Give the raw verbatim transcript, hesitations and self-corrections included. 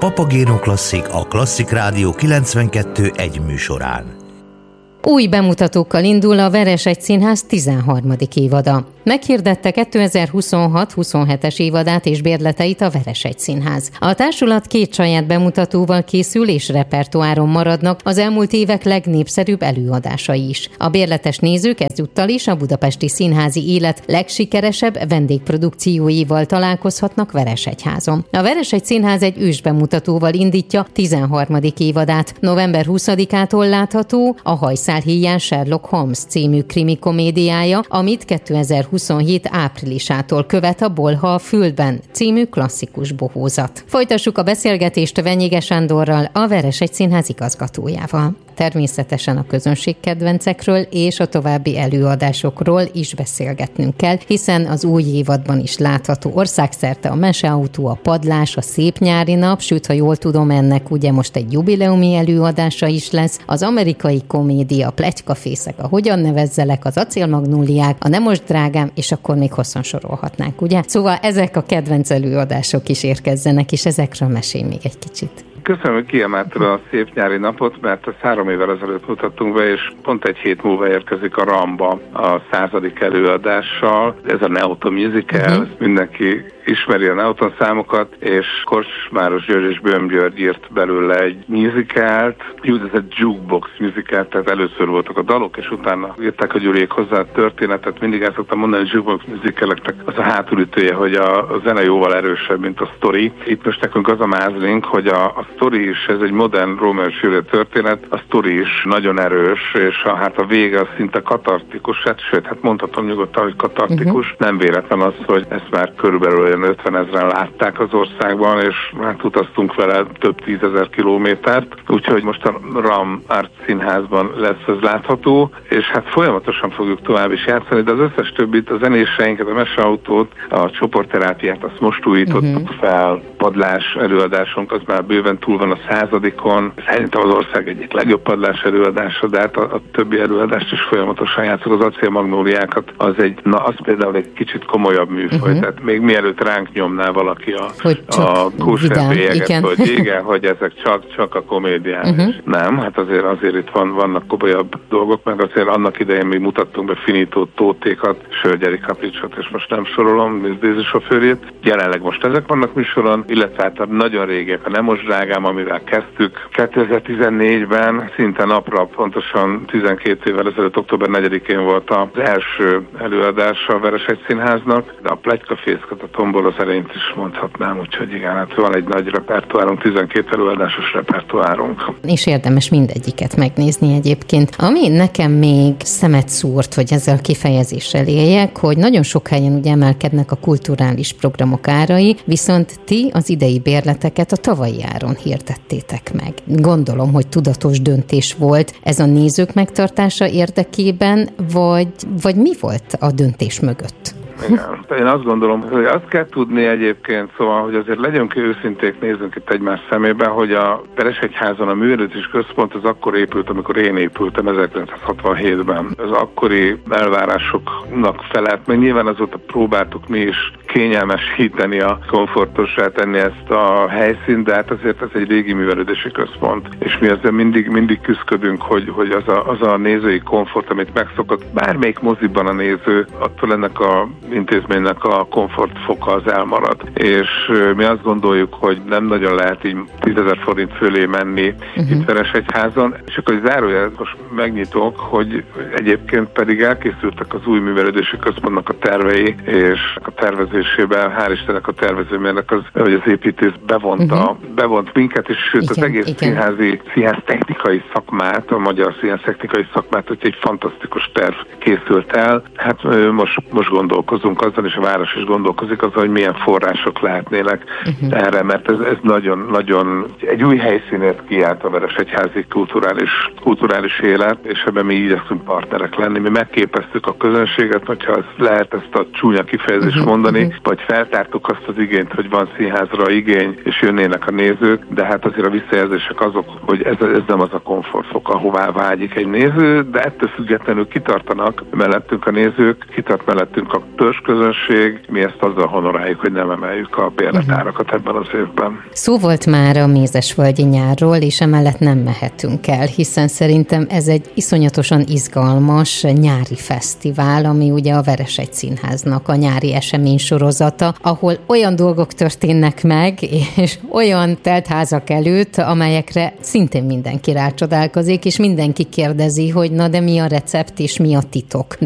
Papagéno Klasszik, a Klasszik Rádió kilencvenkettő egy műsorán. Új bemutatókkal indul a Veresegy Színház tizenharmadik évada. Meghirdette kétezer-huszonhat-huszonhetes évadát és bérleteit a Veresegy Színház. A társulat két saját bemutatóval készül és repertoáron maradnak az elmúlt évek legnépszerűbb előadásai is. A bérletes nézők ezúttal is a budapesti színházi élet legsikeresebb vendégprodukcióival találkozhatnak Veresegyházon. A Veresegy Színház egy ősbemutatóval indítja tizenharmadik évadát. november huszadikától látható a Hajszál híján Sherlock Holmes című krimi komédiája, amit kétezer-huszonhét áprilisától követ a Bolha a Füldben című klasszikus bohózat. Folytassuk a beszélgetést Venyige Sándorral, a Veresegy Színház igazgatójával. Természetesen a közönségkedvencekről és a további előadásokról is beszélgetnünk kell, hiszen az új évadban is látható országszerte a Meseautó, a Padlás, a Szép nyári nap, sőt, ha jól tudom, ennek ugye most egy jubileumi előadása is lesz, az amerikai komédia, Pletykafészek, a Hogyan nevezzelek, az Acélmagnóliák, a Nem most drágám, és akkor még hosszan sorolhatnánk, ugye? Szóval ezek a kedvenc előadások is érkezzenek, és ezekről mesélj még egy kicsit. Köszönöm, hogy kiemelted a Szép nyári napot, mert ezt három évvel ezelőtt mutattunk be, és pont egy hét múlva érkezik a Ramba a századik előadással. Ez a Neoton musical, uh-huh. mindenki ismeri a Neoton számokat, és Kocsmáros György és Böhm György írt belőle egy musicalt, úgynevezett jukebox musical, tehát először voltak a dalok, és utána írták a Gyuriék hozzá a történetet. Mindig el szoktam mondani, hogy jukebox musicaleknek az a hátulütője, hogy a, a zene jóval erősebb, mint a sztori. Itt most nekünk az a mázlink, hogy a, a sztori is, ez egy modern Rómeó és Júlia történet, a sztori is nagyon erős, és a, hát a vége az szinte katartikus, hát, sőt, hát mondhatom nyugodtan, hogy katartikus. Uh-huh. Nem véletlen az, hogy ezt már körülbelül olyan ötvenezren látták az országban, és hát utaztunk vele több tízezer kilométert, úgyhogy most a RAM Art Színházban lesz ez látható, és hát folyamatosan fogjuk tovább is játszani, de az összes többit, a zenéseinket, a Meseautót, a csoportterápiát, azt most újítottuk uh-huh. fel, Padlás előadásunk, az már bőven túl van a századikon. Szerintem az ország egyik legjobb padlás előadása, de hát a, a többi előadást is folyamatosan játszok. Az Acélmagnóliákat, az egy, na az például egy kicsit komolyabb műfaj, uh-huh. tehát még mielőtt ránk nyomná valaki a, a kúsfebélyeget, hogy igen, hogy ezek csak, csak a komédián. Uh-huh. Nem, hát azért, azért itt van, vannak komolyabb dolgok, meg azért annak idején mi mutattunk be Finító Tótékat, Sörgyeri Kapricsot, és most nem sorolom, Dézi sofőrjét. Jelenleg most ezek vannak műsoron, illetve hát a nagyon régiek, a Nem most drágám, amivel kezdtük. kétezer-tizennégyben szinte napra, pontosan tizenkét évvel ezelőtt, október negyedikén volt az első előadása a Veresegy Színháznak, de a Pletykafészket, a Tombol az elényt is mondhatnám, úgyhogy igen, hát van egy nagy repertoárunk, tizenkét előadásos repertoárunk. És érdemes mindegyiket megnézni egyébként. Ami nekem még szemet szúrt, hogy ezzel a kifejezéssel éljek, hogy nagyon sok helyen ugye emelkednek a kulturális programok árai, viszont ti az idei bérleteket a tavalyi áron hirdettétek meg. Gondolom, hogy tudatos döntés volt ez a nézők megtartása érdekében, vagy, vagy mi volt a döntés mögött? Igen. Én azt gondolom, hogy azt kell tudni egyébként, szóval, hogy azért legyünk őszinték, nézzünk itt egymás szemében, hogy a Veresegyházon a művelődési központ az akkor épült, amikor én épültem ezerkilencszázhatvanhétben. Az akkori elvárásoknak felelt, meg nyilván azóta próbáltuk mi is kényelmesíteni, a komfortossá tenni ezt a helyszínt, de hát azért ez egy régi művelődési központ, és mi azért mindig, mindig küzdködünk, hogy, hogy az, a, az a nézői komfort, amit megszokott, bármelyik moziban a néző, attól ennek a intézménynek a komfortfoka az elmarad. És mi azt gondoljuk, hogy nem nagyon lehet így tízezer forint fölé menni uh-huh. itt Veresegyházon. És akkor zárójel most megnyitok, hogy egyébként pedig elkészültek az új művelődési központnak a tervei, és a tervezésében, hál' Istennek a tervezőmérnek az, hogy az építész bevonta, uh-huh. bevont minket, és sőt igen, az egész igen. színházi, színház technikai szakmát, a magyar színház technikai szakmát, hogy egy fantasztikus terv készült el. Hát most, most gondolkozunk azon, és a város is gondolkozik azon, hogy milyen források lehetnének uh-huh. erre, mert ez, ez nagyon, nagyon egy új helyszínet kiállt a Veresegyházi kulturális, kulturális élet, és ebben mi igyekszünk partnerek lenni. Mi megképeztük a közönséget, hogyha ez lehet ezt a csúnya kifejezést uh-huh. mondani, uh-huh. vagy feltártuk azt az igényt, hogy van színházra igény, és jönnének a nézők, de hát azért a visszajelzések azok, hogy ez, ez nem az a komfortfok, ahová vágyik egy néző, de ettől függetlenül kitartanak mellettünk a nézők, kitart mellettünk a törzs város közönség, mi ezt azzal honoráljuk, hogy nem emeljük a bérletárakat ebben az évben. Szó volt már a Mézesvölgyi nyárról, és emellett nem mehetünk el, hiszen szerintem ez egy iszonyatosan izgalmas nyári fesztivál, ami ugye a Veresegy Színháznak a nyári eseménysorozata, ahol olyan dolgok történnek meg, és olyan teltházak előtt, amelyekre szintén mindenki rácsodálkozik, és mindenki kérdezi, hogy na de mi a recept és mi a titok.